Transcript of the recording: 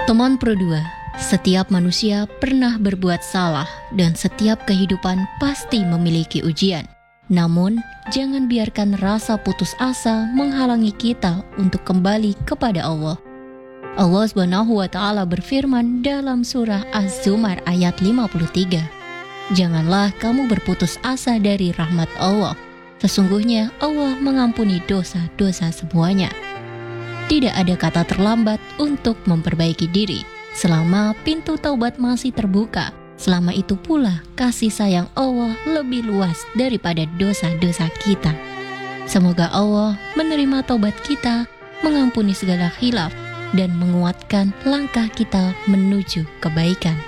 Teman Pro 2, setiap manusia pernah berbuat salah dan setiap kehidupan pasti memiliki ujian. Namun, jangan biarkan rasa putus asa menghalangi kita untuk kembali kepada Allah. Allah SWT berfirman dalam surah Az-Zumar ayat 53, "Janganlah kamu berputus asa dari rahmat Allah. Sesungguhnya Allah mengampuni dosa-dosa semuanya." Tidak ada kata terlambat untuk memperbaiki diri. Selama pintu taubat masih terbuka, selama itu pula kasih sayang Allah lebih luas daripada dosa-dosa kita. Semoga Allah menerima taubat kita, mengampuni segala khilaf, dan menguatkan langkah kita menuju kebaikan.